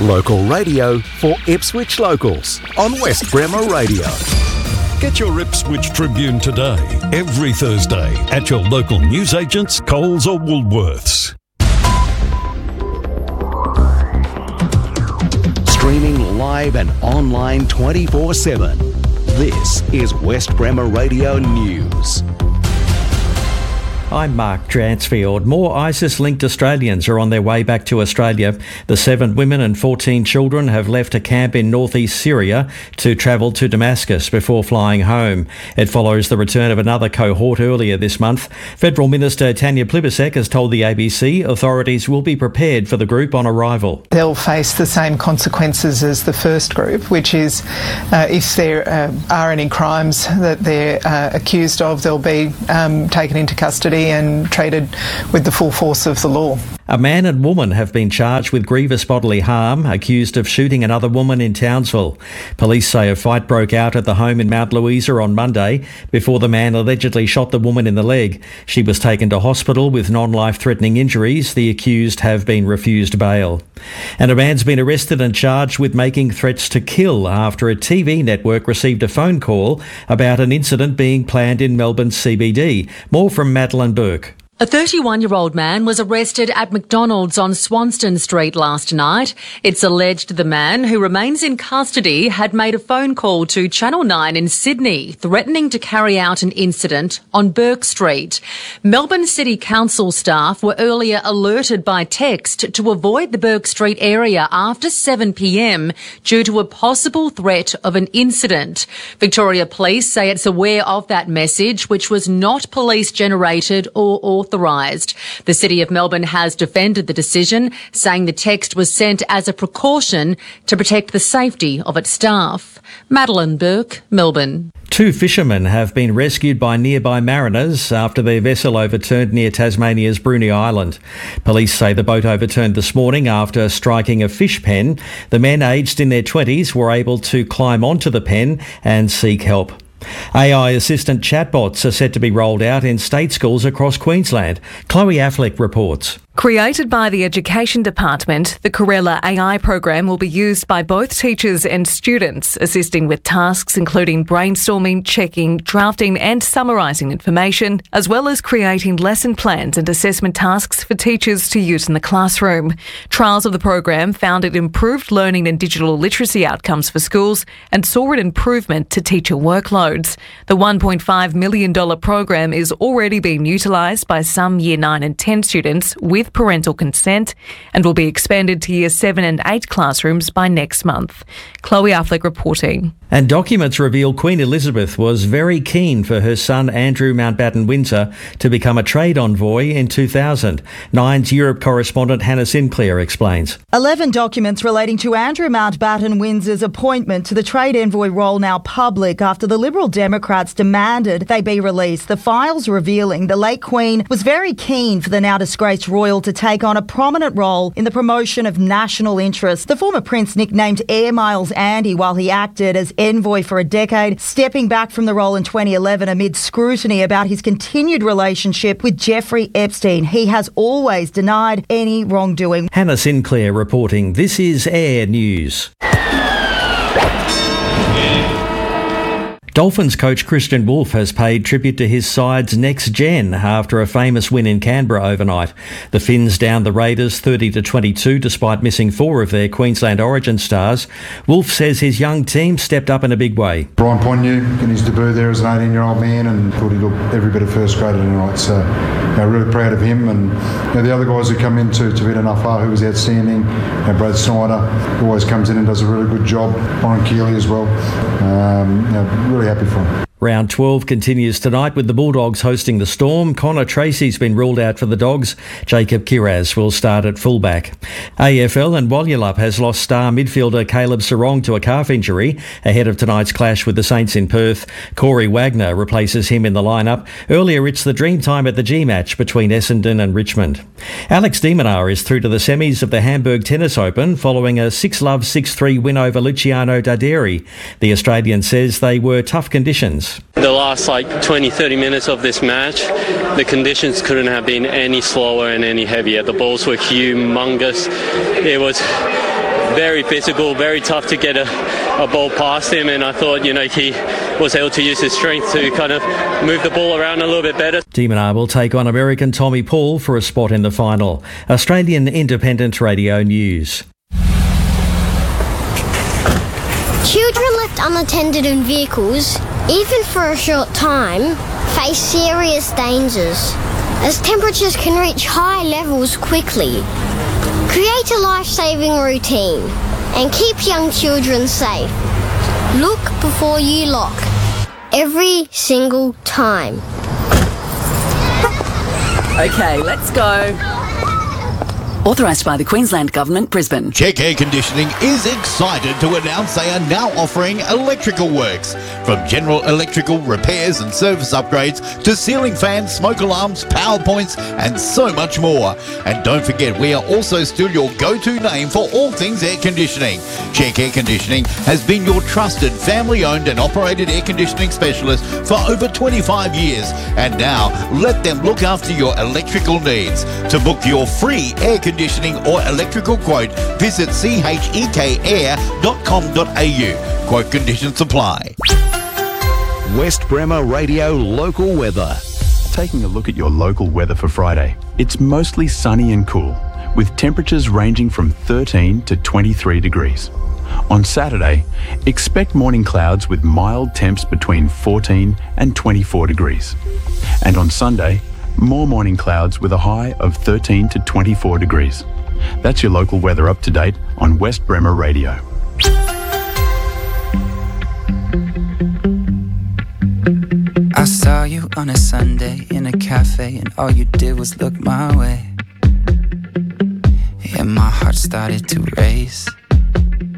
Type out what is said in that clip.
Local radio for Ipswich locals on West Bremer Radio. Get your Ipswich Tribune today, every Thursday, at your local newsagents, Coles or Woolworths. Streaming live and online 24/7. This is West Bremer Radio News. I'm Mark Dransfield. More ISIS-linked Australians are on their way back to Australia. The 7 women and 14 children have left a camp in northeast Syria to travel to Damascus before flying home. It follows the return of another cohort earlier this month. Federal Minister Tanya Plibersek has told the ABC authorities will be prepared for the group on arrival. They'll face the same consequences as the first group, which is if there are any crimes that they're accused of, they'll be taken into custody and treated with the full force of the law. A man and woman have been charged with grievous bodily harm, accused of shooting another woman in Townsville. Police say a fight broke out at the home in Mount Louisa on Monday before the man allegedly shot the woman in the leg. She was taken to hospital with non-life-threatening injuries. The accused have been refused bail. And a man's been arrested and charged with making threats to kill after a TV network received a phone call about an incident being planned in Melbourne's CBD. More from Madeline Burke. A 31-year-old man was arrested at McDonald's on Swanston Street last night. It's alleged the man, who remains in custody, had made a phone call to Channel 9 in Sydney, threatening to carry out an incident on Burke Street. Melbourne City Council staff were earlier alerted by text to avoid the Burke Street area after 7 p.m. due to a possible threat of an incident. Victoria Police say it's aware of that message, which was not police-generated or authorised. The City of Melbourne has defended the decision, saying the text was sent as a precaution to protect the safety of its staff. Madeline Burke, Melbourne. 2 fishermen have been rescued by nearby mariners after their vessel overturned near Tasmania's Bruny Island. Police say the boat overturned this morning after striking a fish pen. The men, aged in their 20s, were able to climb onto the pen and seek help. AI assistant chatbots are set to be rolled out in state schools across Queensland. Chloe Affleck reports. Created by the Education Department, the Corella AI program will be used by both teachers and students, assisting with tasks including brainstorming, checking, drafting and summarising information, as well as creating lesson plans and assessment tasks for teachers to use in the classroom. Trials of the program found it improved learning and digital literacy outcomes for schools and saw an improvement to teacher workloads. The $1.5 million program is already being utilised by some Year 9 and 10 students with parental consent and will be expanded to Year 7 and 8 classrooms by next month. Chloe Affleck reporting. And documents reveal Queen Elizabeth was very keen for her son Andrew Mountbatten-Windsor to become a trade envoy in 2000. Nine's Europe correspondent Hannah Sinclair explains. 11 documents relating to Andrew Mountbatten-Windsor's appointment to the trade envoy role now public after the Liberal Democrats demanded they be released. The files revealing the late Queen was very keen for the now disgraced royal to take on a prominent role in the promotion of national interests. The former prince nicknamed Air Miles Andy while he acted as envoy for a decade, stepping back from the role in 2011 amid scrutiny about his continued relationship with Jeffrey Epstein. He has always denied any wrongdoing. Hannah Sinclair reporting. This is Air News. Dolphins coach Christian Wolf has paid tribute to his side's next gen after a famous win in Canberra overnight. The Finns downed the Raiders 30-22 despite missing 4 of their Queensland Origin stars. Wolf says his young team stepped up in a big way. Brian Ponyu in his debut there as an 18-year-old man and thought he looked every bit of first grader tonight. So really proud of him, and the other guys who come in to Vita Nafar, who was outstanding. Brad Snyder always comes in and does a really good job. Warren Keeley as well. Really happy for him. Round 12 continues tonight with the Bulldogs hosting the Storm. Connor Tracy's been ruled out for the Dogs. Jacob Kiraz will start at fullback. AFL and Walyalup has lost star midfielder Caleb Sarong to a calf injury ahead of tonight's clash with the Saints in Perth. Corey Wagner replaces him in the lineup. Earlier it's the dream time at the G match between Essendon and Richmond. Alex de Minaur is through to the semis of the Hamburg Tennis Open following a 6-love, 6-3 win over Luciano Darderi. The Australian says they were tough conditions. The last 20-30 minutes of this match, the conditions couldn't have been any slower and any heavier. The balls were humongous. It was very physical, very tough to get a ball past him, and I thought, he was able to use his strength to kind of move the ball around a little bit better. De Minaur will take on American Tommy Paul for a spot in the final. Australian Independent Radio News. Children left unattended in vehicles, even for a short time, face serious dangers, as temperatures can reach high levels quickly. Create a life-saving routine and keep young children safe. Look before you lock, every single time. Okay, let's go. Authorised by the Queensland Government, Brisbane. Check Air Conditioning is excited to announce they are now offering electrical works. From general electrical repairs and service upgrades to ceiling fans, smoke alarms, power points and so much more. And don't forget, we are also still your go-to name for all things air conditioning. Check Air Conditioning has been your trusted family-owned and operated air conditioning specialist for over 25 years. And now, let them look after your electrical needs. To book your free air conditioning or electrical quote, visit chekair.com.au. Quote conditions apply. West Bremer Radio Local Weather. Taking a look at your local weather for Friday. It's mostly sunny and cool, with temperatures ranging from 13 to 23 degrees. On Saturday, expect morning clouds with mild temps between 14 and 24 degrees. And on Sunday, more morning clouds with a high of 13 to 24 degrees. That's your local weather up to date on West Bremer Radio. I saw you on a Sunday in a cafe and all you did was look my way. And my heart started to race.